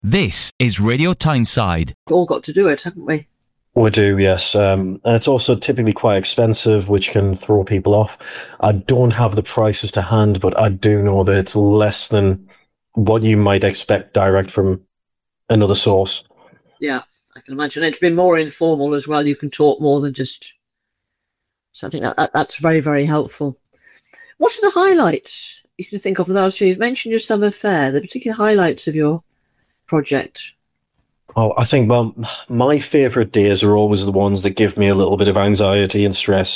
This is Radio Tyneside. All got to do it, haven't we? We do, yes. And it's also typically quite expensive, which can throw people off. I don't have the prices to hand, but I do know that it's less than what you might expect direct from another source. Yeah, I can imagine. It's been more informal as well. You can talk more than just... So I think that's very, very helpful. What are the highlights you can think of last year? You've mentioned your summer fair, the particular highlights of your project. Oh, I think, well, my favourite days are always the ones that give me a little bit of anxiety and stress.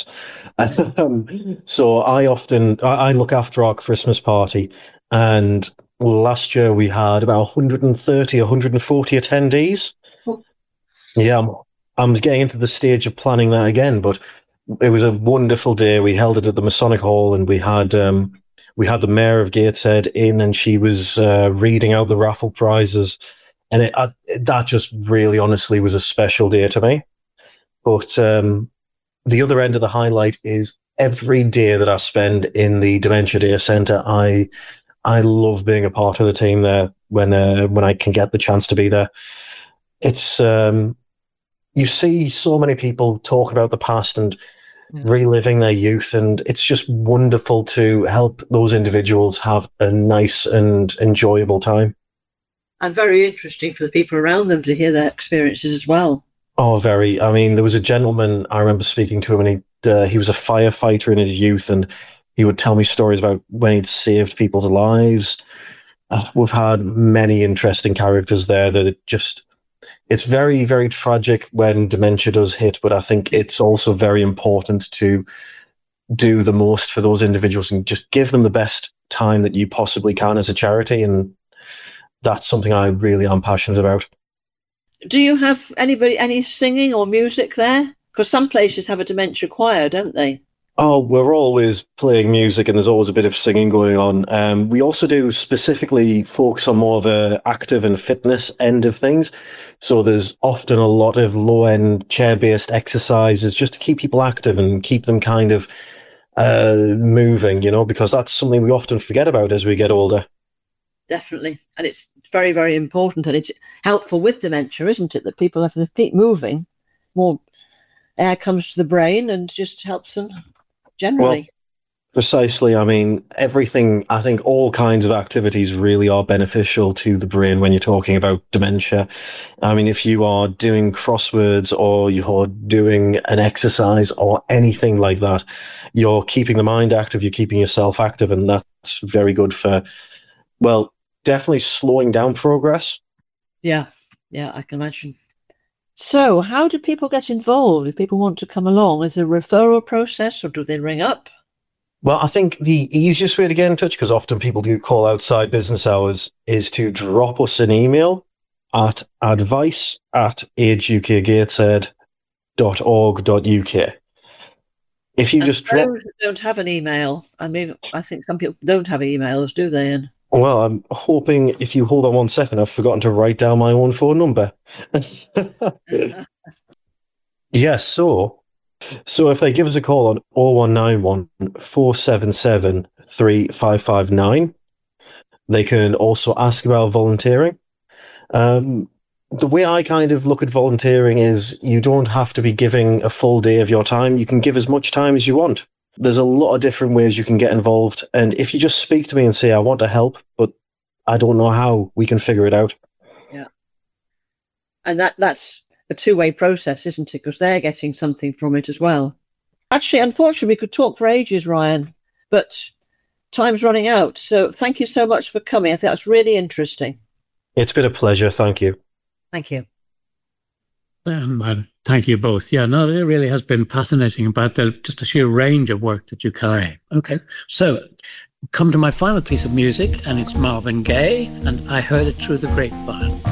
So I look after our Christmas party, and last year we had about 130, 140 attendees. Oh. Yeah, I'm getting into the stage of planning that again, but it was a wonderful day. We held it at the Masonic Hall, and we had the Mayor of Gateshead in, and she was reading out the raffle prizes. And that just really, honestly, was a special day to me. But the other end of the highlight is every day that I spend in the Dementia Day Centre. I love being a part of the team there when I can get the chance to be there. It's you see so many people talk about the past and reliving their youth, and it's just wonderful to help those individuals have a nice and enjoyable time. And very interesting for the people around them to hear their experiences as well. Oh, very. I mean, there was a gentleman, I remember speaking to him, and he was a firefighter in his youth, and he would tell me stories about when he'd saved people's lives. We've had many interesting characters there that it's very, very tragic when dementia does hit, but I think it's also very important to do the most for those individuals and just give them the best time that you possibly can as a charity, and that's something I really am passionate about. Do you have any singing or music there? Because some places have a dementia choir, don't they? Oh, we're always playing music, and there's always a bit of singing going on. We also do specifically focus on more of the active and fitness end of things. So there's often a lot of low-end chair-based exercises just to keep people active and keep them kind of moving, because that's something we often forget about as we get older. Definitely. And it's very, very important, and it's helpful with dementia, isn't it? That people have to keep moving, more air comes to the brain and just helps them generally. Well, precisely. I mean, everything, I think all kinds of activities really are beneficial to the brain when you're talking about dementia. I mean, if you are doing crosswords or you're doing an exercise or anything like that, you're keeping the mind active, you're keeping yourself active, and that's very good for, well, definitely slowing down progress. Yeah, I can imagine. So how do people get involved if people want to come along? Is there a referral process, or do they ring up? Well, I think the easiest way to get in touch, because often people do call outside business hours, is to drop us an email at advice@ageukgateshead.org.uk. If you just drop... Those don't have an email. I mean, I think some people don't have emails, do they, Ian? Well, I'm hoping, if you hold on 1 second, I've forgotten to write down my own phone number. Yes, so if they give us a call on 0191 477 3559, they can also ask about volunteering. The way I kind of look at volunteering is you don't have to be giving a full day of your time. You can give as much time as you want. There's a lot of different ways you can get involved. And if you just speak to me and say, I want to help, but I don't know how, we can figure it out. Yeah. And that's a two-way process, isn't it? Because they're getting something from it as well. Actually, unfortunately, we could talk for ages, Ryan, but time's running out. So thank you so much for coming. I think that's really interesting. It's been a pleasure. Thank you. Thank you. Thank you both. Yeah, no, it really has been fascinating about just the sheer range of work that you carry. Okay, so come to my final piece of music, and it's Marvin Gaye, and I Heard It Through the Grapevine.